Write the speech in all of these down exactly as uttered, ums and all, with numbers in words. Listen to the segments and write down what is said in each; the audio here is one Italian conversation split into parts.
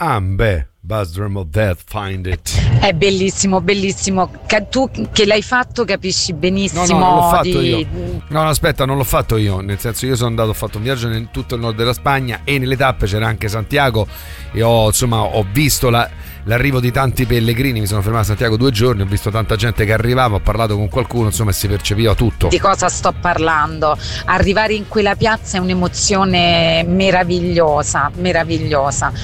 Ah, beh, Buzz Drum of Death, Find It. È bellissimo, bellissimo. Che tu che l'hai fatto capisci benissimo. No, no, non l'ho fatto di... io. No, no, aspetta, non l'ho fatto io. Nel senso, io sono andato, ho fatto un viaggio in tutto il nord della Spagna e nelle tappe c'era anche Santiago e ho, insomma, ho visto la, l'arrivo di tanti pellegrini. Mi sono fermato a Santiago due giorni, ho visto tanta gente che arrivava, ho parlato con qualcuno, insomma, e si percepiva tutto. Di cosa sto parlando? Arrivare in quella piazza è un'emozione meravigliosa, meravigliosa.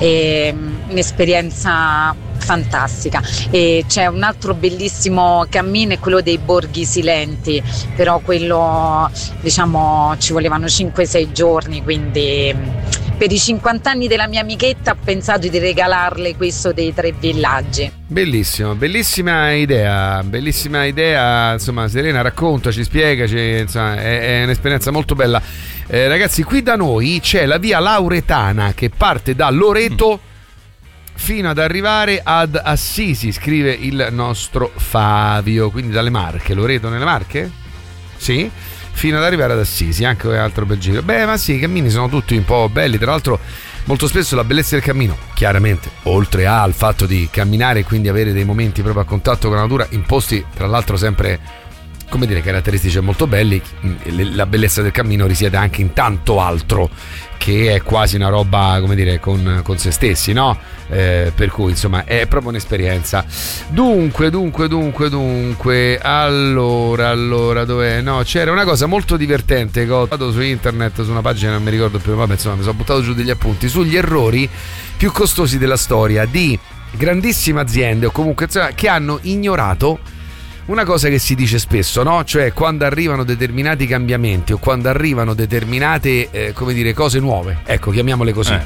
E, un'esperienza fantastica. E c'è un altro bellissimo cammino, è quello dei Borghi Silenti, però quello, diciamo, ci volevano cinque sei giorni, quindi per i cinquanta anni della mia amichetta ho pensato di regalarle questo dei tre villaggi. Bellissimo, bellissima idea, bellissima idea, insomma, Serena, raccontaci, spiegaci, insomma, è, è un'esperienza molto bella. Eh, ragazzi, qui da noi c'è la via Lauretana che parte da Loreto mm. fino ad arrivare ad Assisi, scrive il nostro Fabio, quindi dalle Marche. Loreto nelle Marche? Sì, fino ad arrivare ad Assisi, anche un altro bel giro. Beh, ma sì, i cammini sono tutti un po' belli, tra l'altro molto spesso la bellezza del cammino, chiaramente, oltre al fatto di camminare e quindi avere dei momenti proprio a contatto con la natura, in posti tra l'altro sempre, come dire, caratteristici e molto belli, la bellezza del cammino risiede anche in tanto altro che è quasi una roba, come dire, con, con se stessi, no? Eh, per cui insomma è proprio un'esperienza. Dunque, dunque, dunque, dunque, allora, allora, dov'è? No, c'era una cosa molto divertente che ho trovato su internet, su una pagina, non mi ricordo più, vabbè, insomma, mi sono buttato giù degli appunti sugli errori più costosi della storia di grandissime aziende o comunque, insomma, che hanno ignorato una cosa che si dice spesso, no? Cioè quando arrivano determinati cambiamenti o quando arrivano determinate, eh, come dire, cose nuove, ecco, chiamiamole così.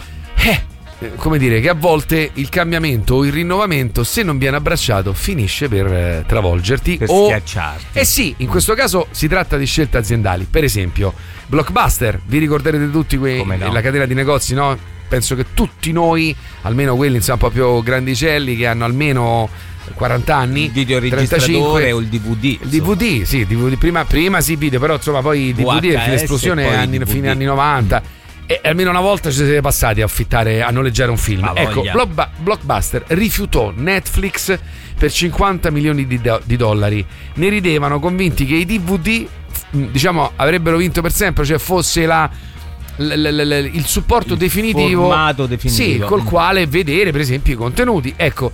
Eh. eh, come dire, che a volte il cambiamento o il rinnovamento, se non viene abbracciato, finisce per eh, travolgerti per o schiacciarti. Eh sì, in questo caso si tratta di scelte aziendali. Per esempio, Blockbuster, vi ricorderete tutti quei, no? la catena di negozi, no? Penso che tutti noi, almeno quelli insomma un po' più grandicelli, che hanno almeno quaranta anni, il videoregistratore o il D V D, il D V D, sì, D V D, prima, prima sì video, però insomma poi il D V D è l'esplosione anni, fine anni novanta e almeno una volta ci siete passati a affittare, a noleggiare un film. Ma ecco, Blockba- Blockbuster rifiutò Netflix per cinquanta milioni di, do- di dollari. Ne ridevano convinti che i D V D, diciamo, avrebbero vinto per sempre, cioè fosse la L- l- l- il supporto il definitivo, formato definitivo, sì, col quale vedere per esempio i contenuti. Ecco,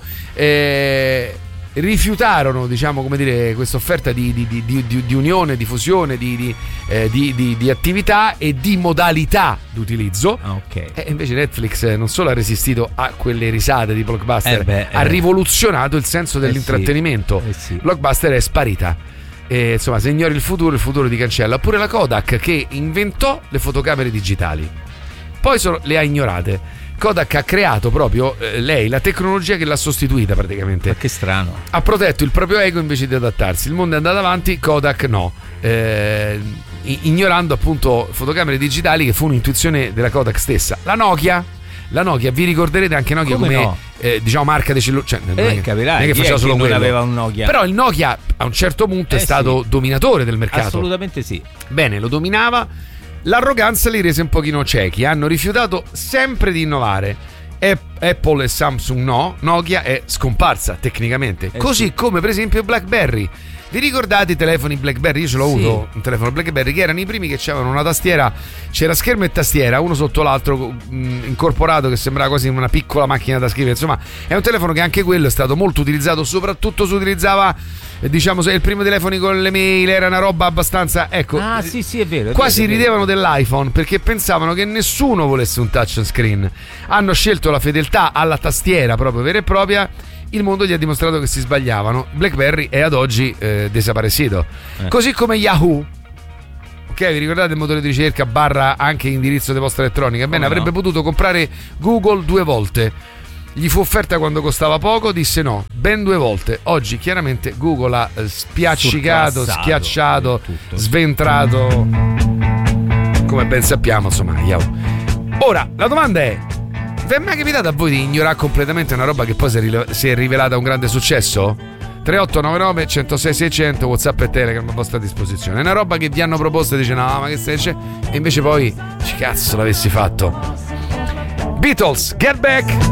eh, rifiutarono, diciamo, come dire, questa offerta di, di, di, di, di unione, di fusione, di, di, eh, di, di, di attività e di modalità d'utilizzo. Ah, okay. E invece Netflix non solo ha resistito a quelle risate di Blockbuster, eh beh, ha eh. rivoluzionato il senso dell'intrattenimento. Eh sì. Blockbuster è sparita. E, insomma, se ignori il futuro, il futuro ti cancella. Oppure la Kodak, che inventò le fotocamere digitali, poi sono, le ha ignorate. Kodak ha creato proprio eh, lei la tecnologia che l'ha sostituita praticamente. Ma che strano. Ha protetto il proprio ego invece di adattarsi. Il mondo è andato avanti, Kodak no, eh, ignorando appunto fotocamere digitali, che fu un'intuizione della Kodak stessa. La Nokia La Nokia, vi ricorderete anche Nokia come, come no? eh, diciamo marca dei cellulari, cioè, eh, non è, capirai, non è che faceva solo non quello. Aveva un Nokia. Però il Nokia a un certo punto eh, è stato sì. dominatore del mercato. Assolutamente sì. Bene, lo dominava. L'arroganza li rese un pochino ciechi. Hanno rifiutato sempre di innovare. Apple e Samsung no. Nokia è scomparsa tecnicamente. Eh, Così sì. come per esempio BlackBerry. Vi ricordate i telefoni BlackBerry? Io ce l'ho sì. avuto un telefono BlackBerry, che erano i primi che avevano una tastiera, c'era schermo e tastiera uno sotto l'altro mh, incorporato, che sembrava quasi una piccola macchina da scrivere. Insomma, è un telefono che anche quello è stato molto utilizzato, soprattutto si utilizzava, eh, diciamo, se il primo telefoni con le mail era una roba abbastanza, ecco, ah sì sì è vero, è quasi vero, è ridevano vero. dell'iPhone, perché pensavano che nessuno volesse un touchscreen. Hanno scelto la fedeltà alla tastiera proprio vera e propria. Il mondo gli ha dimostrato che si sbagliavano. BlackBerry è ad oggi eh, desaparecido. Eh. Così come Yahoo. Ok, vi ricordate il motore di ricerca barra anche indirizzo di posta elettronica? Bene, avrebbe no? potuto comprare Google due volte. Gli fu offerta quando costava poco, disse no, ben due volte. Oggi chiaramente Google ha spiaccicato, schiacciato, sventrato, come ben sappiamo, insomma, Yahoo. Ora, la domanda è: vi è mai capitato a voi di ignorare completamente una roba che poi si è, rile- si è rivelata un grande successo? tre otto nove nove uno zero sei sei zero zero, WhatsApp e Telegram a vostra disposizione. È una roba che vi hanno proposto e dice no, ma che stai dicendo? E invece poi, ci cazzo l'avessi fatto. Beatles, Get Back.